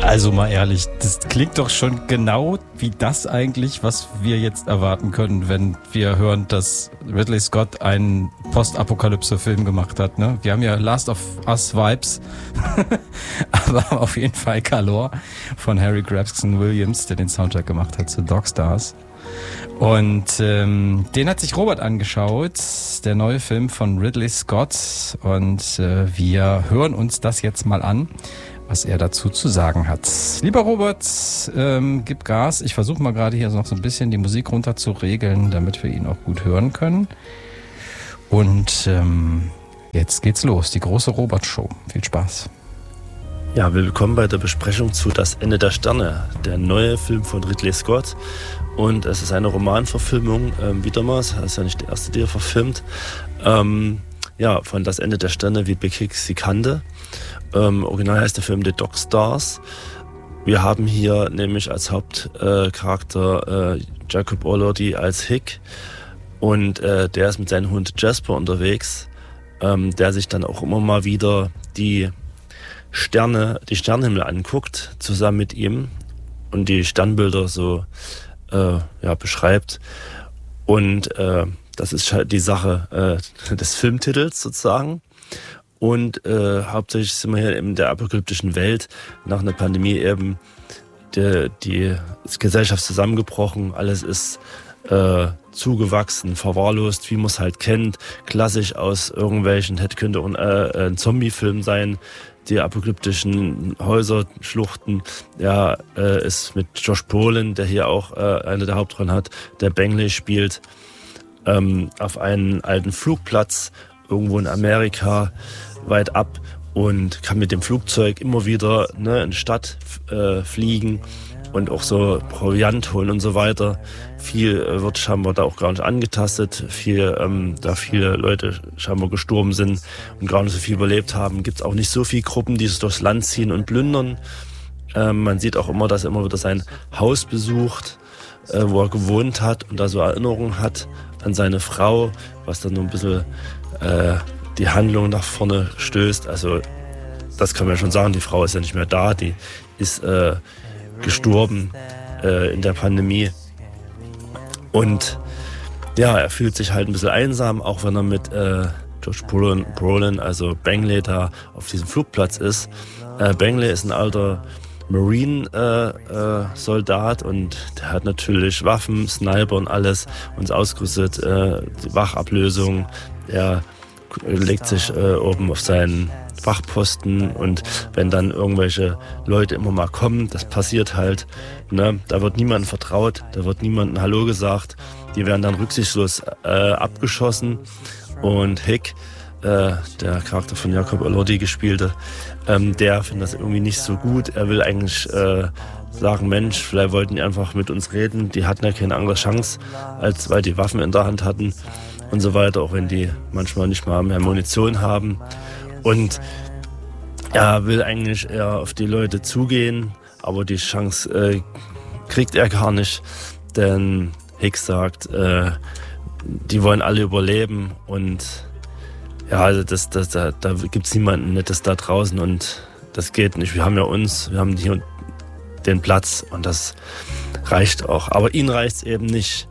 Also mal ehrlich, das klingt doch schon genau wie das eigentlich, was wir jetzt erwarten können, wenn wir hören, dass Ridley Scott einen Postapokalypse-Film gemacht hat. Ne? Wir haben ja Last of Us Vibes, aber auf jeden Fall Calor von Harry Gregson Williams, der den Soundtrack gemacht hat zu Dog Stars. Und den hat sich Robert angeschaut, der neue Film von Ridley Scott. Und wir hören uns das jetzt mal an, was er dazu zu sagen hat. Lieber Robert, gib Gas. Ich versuche mal gerade hier noch so ein bisschen die Musik runter zu regeln, damit wir ihn auch gut hören können. Und jetzt geht's los, die große Robert-Show. Viel Spaß. Ja, willkommen bei der Besprechung zu Das Ende der Sterne, der neue Film von Ridley Scott. Und es ist eine Romanverfilmung, wieder mal, das ist ja nicht die erste, die er verfilmt, von Das Ende der Sterne, wie Big Hicks sie kannte. Original heißt der Film The Dog Stars. Wir haben hier nämlich als Hauptcharakter Jacob Elordi als Hick. Und der ist mit seinem Hund Jasper unterwegs, der sich dann auch immer mal wieder die Sternenhimmel anguckt, zusammen mit ihm und die Sternbilder so beschreibt. Und das ist halt die Sache des Filmtitels sozusagen. Und hauptsächlich sind wir hier in der apokalyptischen Welt, nach einer Pandemie eben die Gesellschaft zusammengebrochen, alles ist zugewachsen, verwahrlost, wie man es halt kennt, klassisch aus irgendwelchen, könnte auch ein Zombie-Film sein, die apokalyptischen Häuser, Schluchten, ist mit Josh Brolin, der hier auch eine der Hauptrollen hat, der Bingley spielt, auf einen alten Flugplatz irgendwo in Amerika, weit ab, und kann mit dem Flugzeug immer wieder in die Stadt fliegen und auch so Proviant holen und so weiter. Viel wird scheinbar da auch gar nicht angetastet. Da viele Leute scheinbar gestorben sind und gar nicht so viel überlebt haben, gibt es auch nicht so viele Gruppen, die es durchs Land ziehen und plündern. Man sieht auch immer, dass er immer wieder sein Haus besucht, wo er gewohnt hat und da so Erinnerungen hat an seine Frau, was dann nur ein bisschen die Handlung nach vorne stößt. Also das kann man ja schon sagen, die Frau ist ja nicht mehr da, die ist gestorben in der Pandemie. Und ja, er fühlt sich halt ein bisschen einsam, auch wenn er mit Josh Brolin, also Bingley, da auf diesem Flugplatz ist. Bingley ist ein alter Marine-Soldat und der hat natürlich Waffen, Sniper und alles, uns ausgerüstet, die Wachablösung. Er legt sich oben auf seinen Wachposten, und wenn dann irgendwelche Leute immer mal kommen, das passiert halt, da wird niemandem vertraut, da wird niemandem Hallo gesagt, die werden dann rücksichtslos abgeschossen, und Hick, der Charakter von Jacob Elordi gespielte, der findet das irgendwie nicht so gut. Er will eigentlich sagen, Mensch, vielleicht wollten die einfach mit uns reden, die hatten ja keine andere Chance, als weil die Waffen in der Hand hatten und so weiter, auch wenn die manchmal nicht mal mehr Munition haben. Und er will eigentlich eher auf die Leute zugehen, aber die Chance kriegt er gar nicht, denn Hicks sagt, die wollen alle überleben, und ja, also da gibt's niemanden Nettes da draußen, und das geht nicht. Wir haben ja uns, wir haben hier den Platz, und das reicht auch. Aber ihn reicht's eben nicht.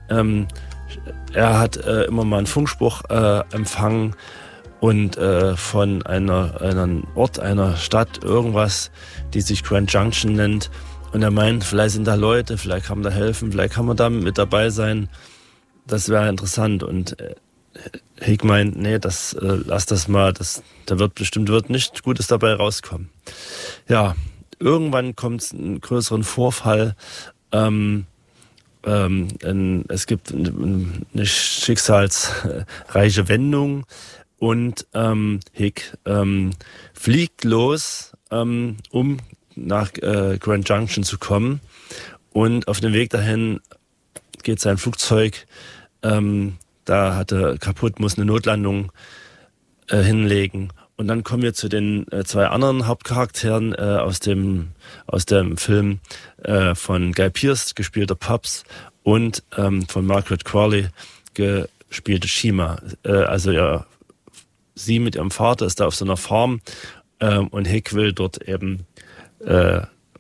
Er hat immer mal einen Funkspruch empfangen, und von einem Ort, einer Stadt, irgendwas, die sich Grand Junction nennt. Und er meint, vielleicht sind da Leute, vielleicht kann man da helfen, vielleicht kann man da mit dabei sein. Das wäre interessant. Und Hick meint, nee, lass das mal, da wird nicht Gutes dabei rauskommen. Ja, irgendwann kommt es einen größeren Vorfall. Es gibt eine schicksalsreiche Wendung. Und Hick fliegt los, um nach Grand Junction zu kommen. Und auf dem Weg dahin geht sein Flugzeug, da hat er kaputt, muss eine Notlandung hinlegen. Und dann kommen wir zu den zwei anderen Hauptcharakteren aus dem Film von Guy Pearce, gespielter Pops, und von Margaret Qualley, gespielte Shima. Sie mit ihrem Vater ist da auf so einer Farm, und Hick will dort eben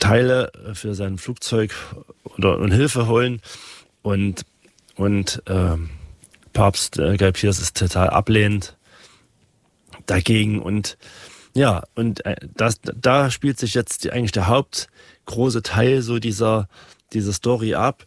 Teile für sein Flugzeug und Hilfe holen und Papst Guy Pearce ist total ablehnend dagegen und ja, und da spielt sich jetzt eigentlich der hauptgroße Teil so dieser Story ab,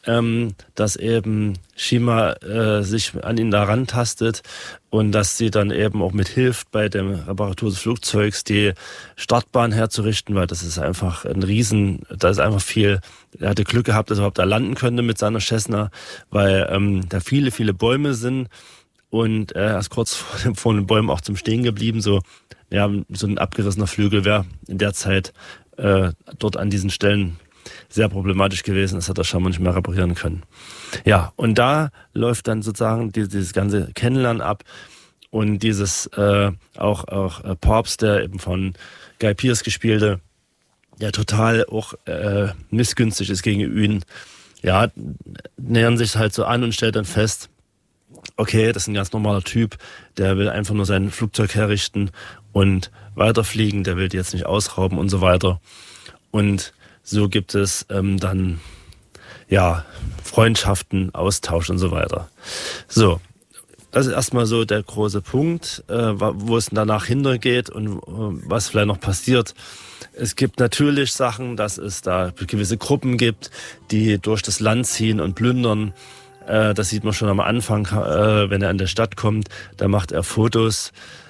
dass eben Shima sich an ihn da rantastet und dass sie dann eben auch mithilft bei der Reparatur des Flugzeugs die Startbahn herzurichten, weil das ist einfach da ist einfach viel, er hatte Glück gehabt, dass er überhaupt da landen könnte mit seiner Cessna, weil da viele, viele Bäume sind und er ist kurz vor den Bäumen auch zum Stehen geblieben, so ein abgerissener Flügel wäre in der Zeit dort an diesen Stellen sehr problematisch gewesen. Das hat er schon mal nicht mehr reparieren können. Ja, und da läuft dann sozusagen dieses ganze Kennenlernen ab und dieses auch Papst, der eben von Guy Pearce gespielte, der total auch missgünstig ist gegen ihn, ja, nähern sich halt so an und stellt dann fest, okay, das ist ein ganz normaler Typ, der will einfach nur sein Flugzeug herrichten und weiterfliegen, der will die jetzt nicht ausrauben und so weiter. Und so gibt es dann ja Freundschaften, Austausch und so weiter. So, das ist erstmal so der große Punkt, wo es danach hintergeht und was vielleicht noch passiert. Es gibt natürlich Sachen, dass es da gewisse Gruppen gibt, die durch das Land ziehen und plündern. Das sieht man schon am Anfang, wenn er in der Stadt kommt. Da macht er Fotos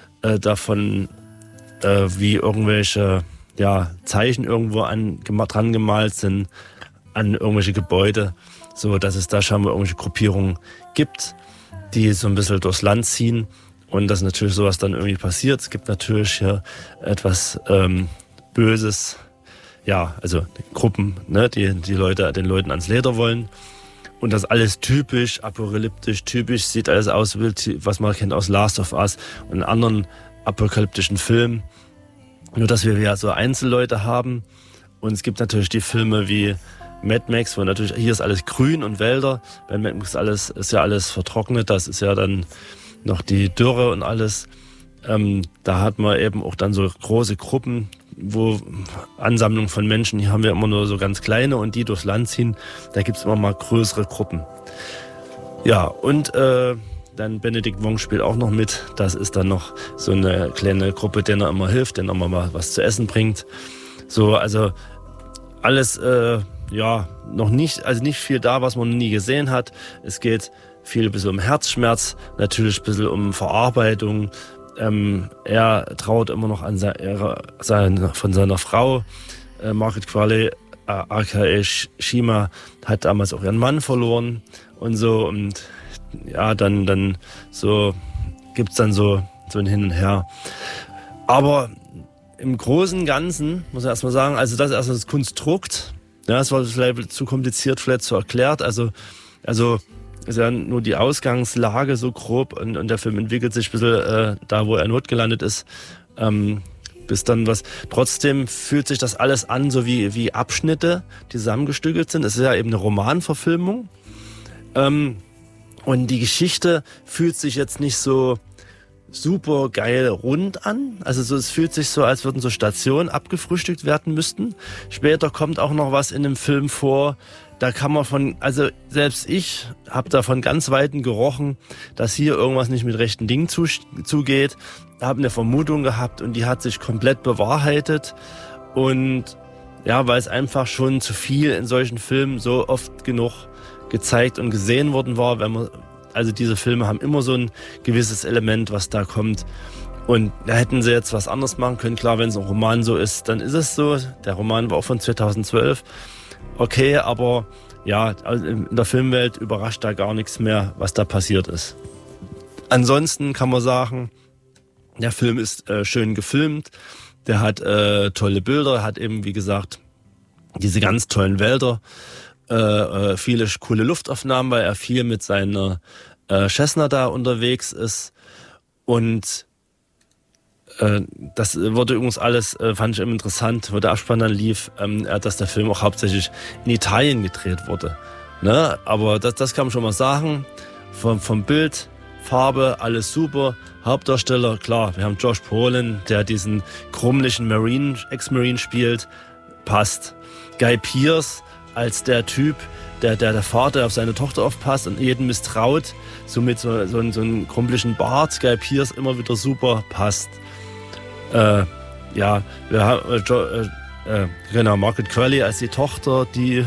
davon, wie irgendwelche Zeichen irgendwo dran gemalt sind an irgendwelche Gebäude, so dass es da scheinbar irgendwelche Gruppierungen gibt, die so ein bisschen durchs Land ziehen und dass natürlich sowas dann irgendwie passiert. Es gibt natürlich hier etwas Böses, ja, also Gruppen, ne, die den Leuten ans Leder wollen. Und das alles typisch, apokalyptisch, sieht alles aus, was man kennt aus Last of Us und anderen apokalyptischen Filmen. Nur, dass wir ja so Einzelleute haben. Und es gibt natürlich die Filme wie Mad Max, wo natürlich, hier ist alles grün und Wälder. Bei Mad Max ist ja alles vertrocknet. Das ist ja dann noch die Dürre und alles. Da hat man eben auch dann so große Gruppen, wo Ansammlungen von Menschen, hier haben wir immer nur so ganz kleine und die durchs Land ziehen. Da gibt es immer mal größere Gruppen. Ja, und dann Benedict Wong spielt auch noch mit. Das ist dann noch so eine kleine Gruppe, denen er immer hilft, denen er immer mal was zu essen bringt. So, also alles, noch nicht, also nicht viel da, was man noch nie gesehen hat. Es geht viel ein bisschen um Herzschmerz, natürlich ein bisschen um Verarbeitung. Er trauert immer noch an von seiner Frau. Margaret Qualley, aka Shima, hat damals auch ihren Mann verloren und so. Und ja, dann so gibt's dann so ein Hin und Her. Aber im Großen und Ganzen muss ich erstmal sagen, also das ist erstmal das Konstrukt. Ja, das war vielleicht zu kompliziert, vielleicht zu erklärt. Also ist ja nur die Ausgangslage so grob und der Film entwickelt sich ein bisschen da, wo er notgelandet ist, bis dann was. Trotzdem fühlt sich das alles an, so wie Abschnitte, die zusammengestückelt sind. Es ist ja eben eine Romanverfilmung. Und die Geschichte fühlt sich jetzt nicht so super geil rund an. Also es fühlt sich so, als würden so Stationen abgefrühstückt werden müssten. Später kommt auch noch was in dem Film vor. Da kann man also selbst ich habe da von ganz Weitem gerochen, dass hier irgendwas nicht mit rechten Dingen zugeht. Habe eine Vermutung gehabt und die hat sich komplett bewahrheitet. Und ja, weil es einfach schon zu viel in solchen Filmen so oft genug gezeigt und gesehen worden war, also diese Filme haben immer so ein gewisses Element, was da kommt. Und da hätten sie jetzt was anderes machen können. Klar, wenn es ein Roman so ist, dann ist es so. Der Roman war auch von 2012. Okay, aber ja, in der Filmwelt überrascht da gar nichts mehr, was da passiert ist. Ansonsten kann man sagen, der Film ist schön gefilmt. Der hat tolle Bilder, hat eben, wie gesagt, diese ganz tollen Wälder. Viele coole Luftaufnahmen, weil er viel mit seiner Cessna da unterwegs ist. Und das wurde übrigens alles, fand ich immer interessant, wo der Abspann dann lief, dass der Film auch hauptsächlich in Italien gedreht wurde. Ne? Aber das kann man schon mal sagen. Vom Bild, Farbe, alles super. Hauptdarsteller, klar, wir haben Josh Brolin, der diesen krummlichen Ex-Marine spielt. passt. Guy Pearce als der Typ, der Vater auf seine Tochter aufpasst und jeden misstraut, so mit so einem krumpeligen Bart, Guy Pearce immer wieder super passt. Wir haben genau, Margaret Qualley als die Tochter, die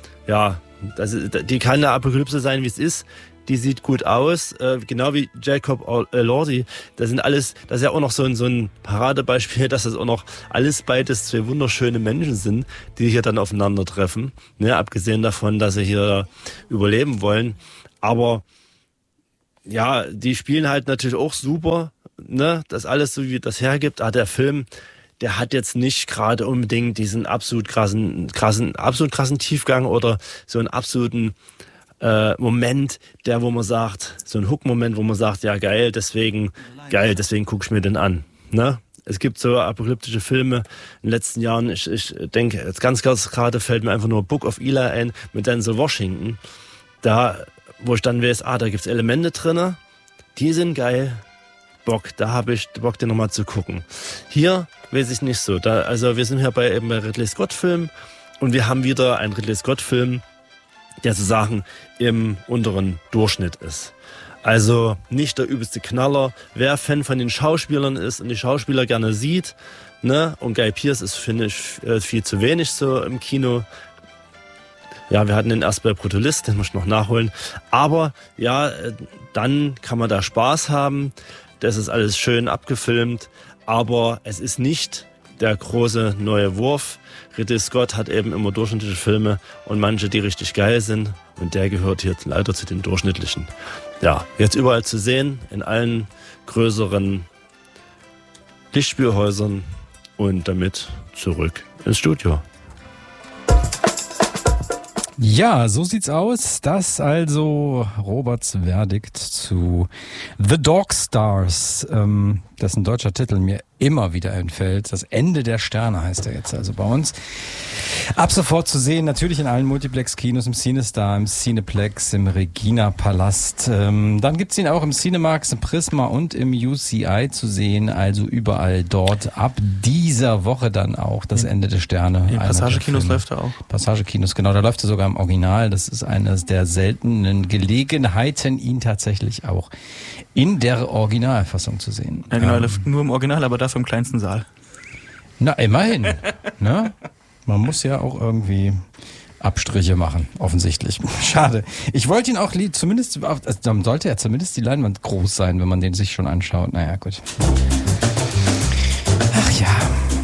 kann eine Apokalypse sein, wie es ist. Die sieht gut aus, genau wie Jacob Elordi. Das ist ja auch noch so ein Paradebeispiel, dass das auch noch alles beides zwei wunderschöne Menschen sind, die hier dann aufeinandertreffen. Ne, abgesehen davon, dass sie hier überleben wollen. Aber ja, die spielen halt natürlich auch super. Ne, das alles so wie das hergibt. Der Film, der hat jetzt nicht gerade unbedingt diesen absolut krassen Tiefgang oder so einen absoluten Moment, wo man sagt, so ein Hook-Moment, wo man sagt, ja geil, deswegen gucke ich mir den an. Ne? Es gibt so apokalyptische Filme in den letzten Jahren, ich denke, jetzt ganz gerade fällt mir einfach nur Book of Eli ein mit Denzel Washington. Da, wo ich dann weiß, da gibt's Elemente drinne, die sind geil. Da habe ich Bock, den nochmal zu gucken. Hier weiß ich nicht so. Also wir sind hier bei Ridley Scott-Filmen und wir haben wieder einen Ridley Scott-Film, der sozusagen im unteren Durchschnitt ist. Also nicht der übelste Knaller. Wer Fan von den Schauspielern ist und die Schauspieler gerne sieht, ne, und Guy Pearce ist, finde ich, viel zu wenig so im Kino. Ja, wir hatten den erst bei Brutalist, den muss ich noch nachholen. Aber ja, dann kann man da Spaß haben. Das ist alles schön abgefilmt, aber es ist nicht der große neue Wurf. Ridley Scott hat eben immer durchschnittliche Filme und manche, die richtig geil sind. Und der gehört hier leider zu den durchschnittlichen. Ja, jetzt überall zu sehen, in allen größeren Lichtspielhäusern und damit zurück ins Studio. Ja, so sieht's aus. Das also Roberts Verdikt zu The Dog Stars, dessen deutscher Titel mir immer wieder entfällt. Das Ende der Sterne heißt er jetzt also bei uns. Ab sofort zu sehen, natürlich in allen Multiplex-Kinos, im CineStar, im Cineplex, im Regina-Palast. Dann gibt's ihn auch im Cinemax, im Prisma und im UCI zu sehen. Also überall dort. Ab dieser Woche dann auch das Ende der Sterne. In Passagekinos läuft er auch. Passagekinos, genau. Da läuft er sogar im Original. Das ist eine der seltenen Gelegenheiten, ihn tatsächlich auch in der Originalfassung zu sehen. Ja, genau, er läuft nur im Original, aber dafür im kleinsten Saal. Na, immerhin. Ne? Man muss ja auch irgendwie Abstriche machen, offensichtlich. Schade. Ich wollte ihn auch zumindest, dann sollte ja zumindest die Leinwand groß sein, wenn man den sich schon anschaut. Naja, gut. Ach ja.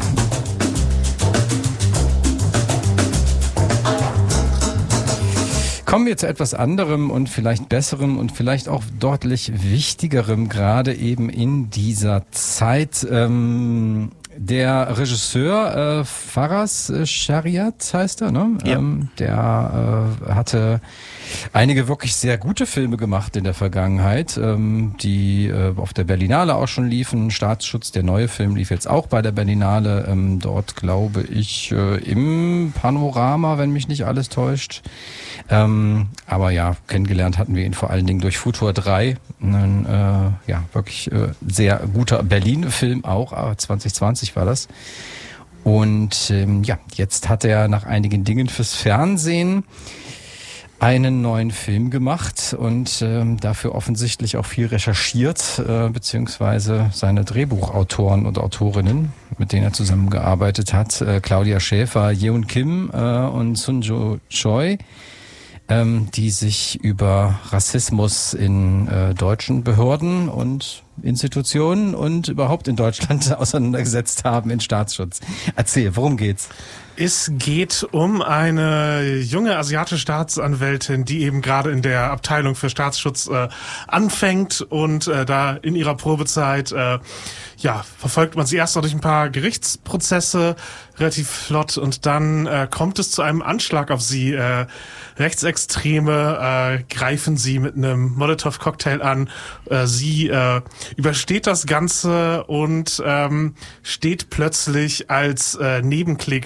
Kommen wir zu etwas anderem und vielleicht besserem und vielleicht auch deutlich wichtigerem, gerade eben in dieser Zeit. Der Regisseur Faraz Shariat heißt er, ne? Ja. Der hatte einige wirklich sehr gute Filme gemacht in der Vergangenheit, die auf der Berlinale auch schon liefen. Staatsschutz, der neue Film, lief jetzt auch bei der Berlinale. Dort glaube ich im Panorama, wenn mich nicht alles täuscht. Aber ja, kennengelernt hatten wir ihn vor allen Dingen durch Futur 3. Ein wirklich sehr guter Berlin-Film auch, 2020 war das. Und jetzt hat er nach einigen Dingen fürs Fernsehen einen neuen Film gemacht und dafür offensichtlich auch viel recherchiert, beziehungsweise seine Drehbuchautoren und Autorinnen, mit denen er zusammengearbeitet hat, Claudia Schäfer, Yeon Kim und Sunjo Choi, die sich über Rassismus in deutschen Behörden und Institutionen und überhaupt in Deutschland auseinandergesetzt haben in Staatsschutz. Erzähl, worum geht's? Es geht um eine junge asiatische Staatsanwältin, die eben gerade in der Abteilung für Staatsschutz anfängt und da in ihrer Probezeit verfolgt man sie erst noch durch ein paar Gerichtsprozesse relativ flott und dann kommt es zu einem Anschlag auf sie. Rechtsextreme greifen sie mit einem Molotow-Cocktail an. Sie übersteht das Ganze und steht plötzlich als Nebenklägerin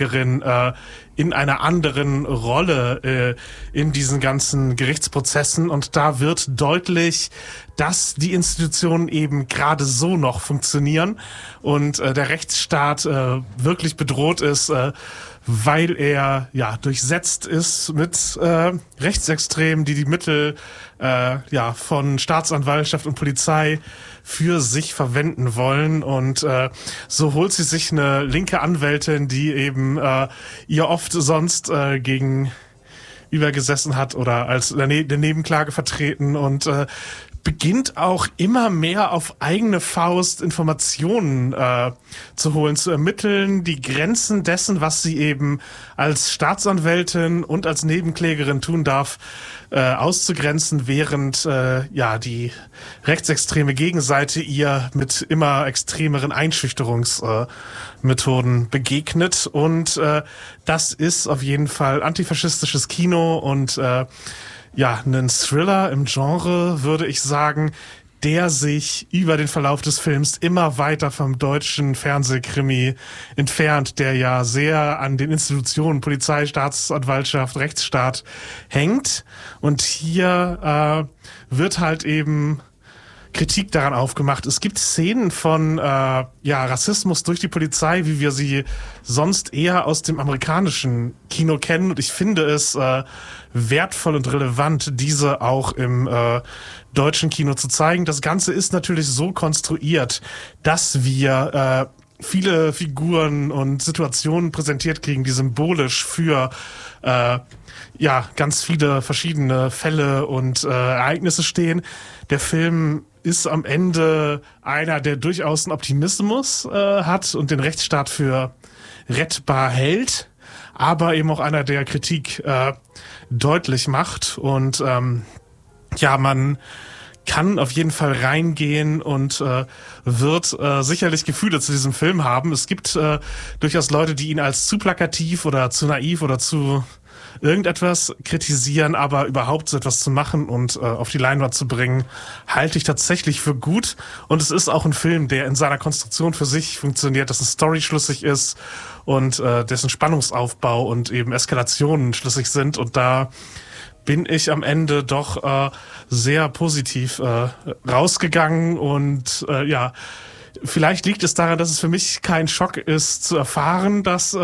schon in einer anderen Rolle in diesen ganzen Gerichtsprozessen, und da wird deutlich, dass die Institutionen eben gerade so noch funktionieren und der Rechtsstaat wirklich bedroht ist, weil er durchsetzt ist mit Rechtsextremen, die Mittel von Staatsanwaltschaft und Polizei für sich verwenden wollen. Und so holt sie sich eine linke Anwältin, die eben ihr oft sonst gegenüber gesessen hat oder als der Nebenklage vertreten, und beginnt auch immer mehr auf eigene Faust Informationen zu holen, zu ermitteln, die Grenzen dessen, was sie eben als Staatsanwältin und als Nebenklägerin tun darf, auszugrenzen, während die rechtsextreme Gegenseite ihr mit immer extremeren Einschüchterungsmethoden begegnet. Und das ist auf jeden Fall antifaschistisches Kino und einen Thriller im Genre, würde ich sagen, der sich über den Verlauf des Films immer weiter vom deutschen Fernsehkrimi entfernt, der ja sehr an den Institutionen Polizei, Staatsanwaltschaft, Rechtsstaat hängt. Und hier wird halt eben Kritik daran aufgemacht. Es gibt Szenen von Rassismus durch die Polizei, wie wir sie sonst eher aus dem amerikanischen Kino kennen. Und ich finde es wertvoll und relevant, diese auch im deutschen Kino zu zeigen. Das Ganze ist natürlich so konstruiert, dass wir viele Figuren und Situationen präsentiert kriegen, die symbolisch für ganz viele verschiedene Fälle und Ereignisse stehen. Der Film ist am Ende einer, der durchaus einen Optimismus hat und den Rechtsstaat für rettbar hält, aber eben auch einer, der Kritik deutlich macht. Und man kann auf jeden Fall reingehen und wird sicherlich Gefühle zu diesem Film haben. Es gibt durchaus Leute, die ihn als zu plakativ oder zu naiv oder zu irgendetwas kritisieren, aber überhaupt so etwas zu machen und auf die Leinwand zu bringen, halte ich tatsächlich für gut. Und es ist auch ein Film, der in seiner Konstruktion für sich funktioniert, dessen Story schlüssig ist und dessen Spannungsaufbau und eben Eskalationen schlüssig sind. Und da bin ich am Ende doch sehr positiv rausgegangen. Und vielleicht liegt es daran, dass es für mich kein Schock ist, zu erfahren, dass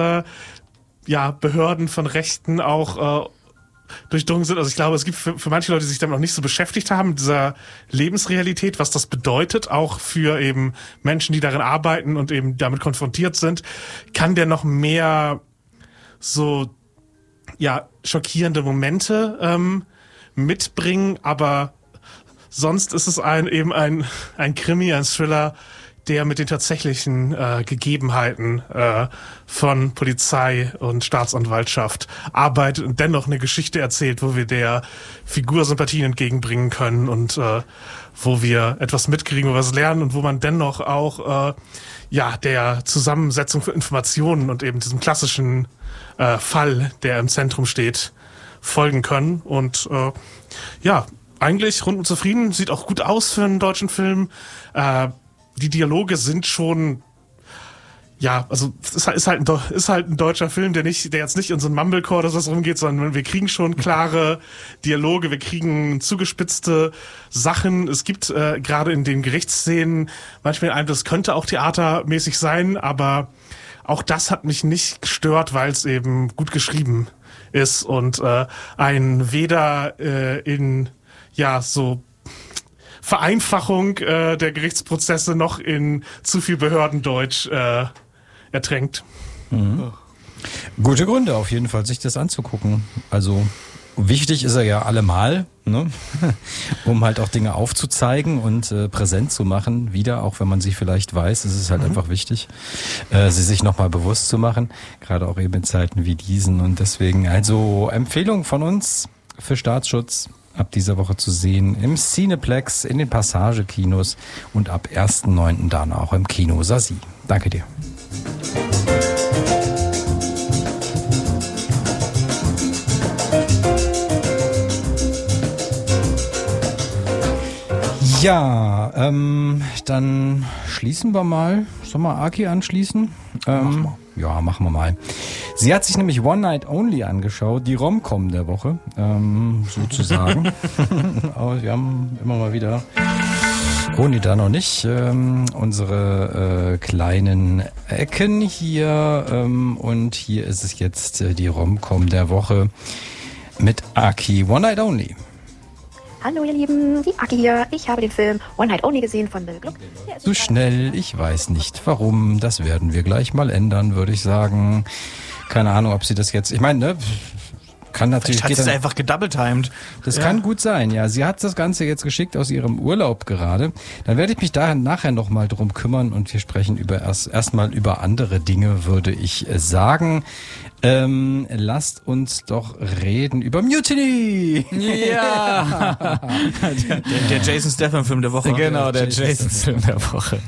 Behörden von Rechten auch durchdrungen sind. Also ich glaube, es gibt für manche Leute, die sich damit noch nicht so beschäftigt haben, mit dieser Lebensrealität, was das bedeutet, auch für eben Menschen, die darin arbeiten und eben damit konfrontiert sind, kann der noch mehr so schockierende Momente mitbringen, aber sonst ist es ein Krimi, ein Thriller, der mit den tatsächlichen Gegebenheiten von Polizei und Staatsanwaltschaft arbeitet und dennoch eine Geschichte erzählt, wo wir der Figur Sympathien entgegenbringen können und wo wir etwas mitkriegen, wo wir es lernen und wo man dennoch auch der Zusammensetzung von Informationen und eben diesem klassischen Fall, der im Zentrum steht, folgen können. Und eigentlich rundum zufrieden, sieht auch gut aus für einen deutschen Film. Die Dialoge sind schon, also es ist halt ein deutscher Film, der jetzt nicht in so ein Mumblecore oder was rumgeht, sondern wir kriegen schon klare Dialoge, wir kriegen zugespitzte Sachen. Es gibt gerade in den Gerichtsszenen manchmal einen, das könnte auch theatermäßig sein, aber auch das hat mich nicht gestört, weil es eben gut geschrieben ist und ein weder in so Vereinfachung der Gerichtsprozesse noch in zu viel Behördendeutsch ertränkt. Mhm. Gute Gründe auf jeden Fall, sich das anzugucken. Also wichtig ist er ja allemal, ne? Um halt auch Dinge aufzuzeigen und präsent zu machen. Wieder, auch wenn man sie vielleicht weiß, ist es halt einfach wichtig, sie sich nochmal bewusst zu machen. Gerade auch eben in Zeiten wie diesen. Und deswegen also Empfehlung von uns für Staatsschutz. Ab dieser Woche zu sehen im Cineplex, in den Passage-Kinos und ab 1.9. dann auch im Kino Sasi. Danke dir. Ja, dann schließen wir mal. Sollen wir Aki anschließen? Ja, machen wir mal. Sie hat sich nämlich One Night Only angeschaut, die Rom-Com der Woche, sozusagen. Aber wir haben immer mal wieder, da noch nicht, unsere kleinen Ecken hier. Und hier ist es jetzt die Rom-Com der Woche mit Aki, One Night Only. Hallo ihr Lieben, die Aki hier. Ich habe den Film One Night Only gesehen von Bill Gluck. Zu schnell, ich weiß nicht warum. Das werden wir gleich mal ändern, würde ich sagen. Keine Ahnung, ob sie das jetzt... Ich meine, ne... Kann natürlich. Vielleicht hat sie es einfach gedoublemetimed. Das kann gut sein, ja. Sie hat das Ganze jetzt geschickt aus ihrem Urlaub gerade. Dann werde ich mich da nachher nochmal drum kümmern und wir sprechen erstmal über andere Dinge, würde ich sagen. Lasst uns doch reden über Mutiny! Ja! der Jason Statham-Film der Woche. Genau, der Jason-Film der Woche.